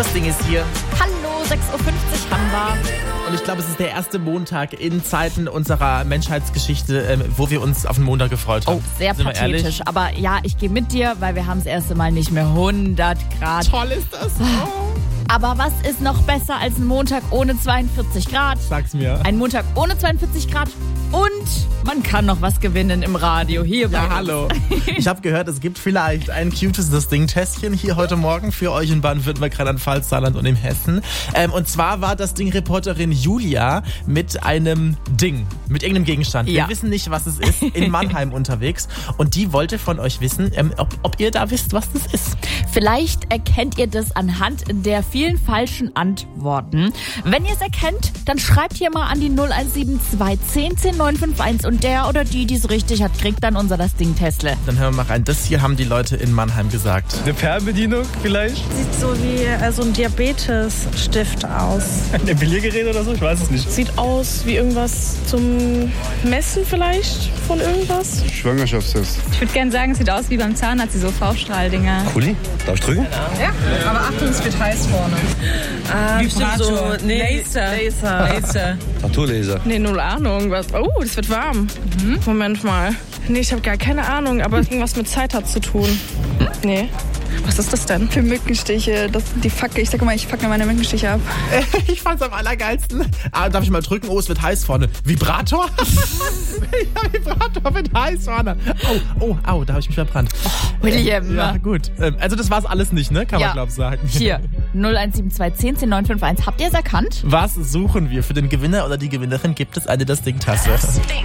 Das Ding ist hier. Hallo, 6.50 Uhr haben wir. Und ich glaube, es ist der erste Montag in Zeiten unserer Menschheitsgeschichte, wo wir uns auf den Montag gefreut haben. Oh, sehr Sind wir pathetisch. ehrlich? Aber ja, ich gehe mit dir, weil wir haben das erste Mal nicht mehr 100 Grad. Toll ist das. Oh. Aber was ist noch besser als ein Montag ohne 42 Grad? Sag's mir. Ein Montag ohne 42 Grad und man kann noch was gewinnen im Radio hier bei Ja, uns. hallo. Ich habe gehört, es gibt vielleicht ein cutes Das Ding-Testchen hier heute Morgen für euch in Baden-Württemberg, Rheinland-Pfalz, Saarland und in Hessen. Und zwar war das Ding-Reporterin Julia mit einem Ding, mit irgendeinem Gegenstand. Ja. Wir wissen nicht, was es ist, in Mannheim unterwegs. Und die wollte von euch wissen, ob ihr da wisst, was das ist. Vielleicht erkennt ihr das anhand der vielen falschen Antworten. Wenn ihr es erkennt, dann schreibt hier mal an die 0172 10 951 und der oder die es richtig hat, kriegt dann unser Das Ding-Testle. Dann hören wir mal rein. Das hier haben die Leute in Mannheim gesagt. Eine Fernbedienung vielleicht? Sieht so wie so ein Diabetesstift aus. Ein Epiliergerät oder so? Ich weiß es nicht. Sieht aus wie irgendwas zum Messen vielleicht von irgendwas. Schwangerschaftstest. Ich würde gerne sagen, es sieht aus wie beim Zahnarzt, diese V-Strahldinger. Kuli? Darf ich drücken? Aber Achtung, es wird heiß vorne. Vibrator. Laser. Naturlaser. Nee, null Ahnung. Was? Oh, das wird warm. Moment mal. Nee, ich habe gar keine Ahnung, aber irgendwas mit Zeit hat zu tun. Nee. Was ist das denn? Für Mückenstiche, die Fackel. Ich sag immer, ich fackel meine Mückenstiche ab. Ich fand's am allergeilsten. Darf ich mal drücken? Oh, es wird heiß vorne. Vibrator? Ja, Vibrator wird heiß vorne. Au, da habe ich mich verbrannt. William. Ja, gut. Also das war's alles nicht, ne? Kann man, glaube ich, sagen. Hier, 0172 10 951. Habt ihr es erkannt? Was suchen wir? Für den Gewinner oder die Gewinnerin gibt es eine Das Ding-Tasse.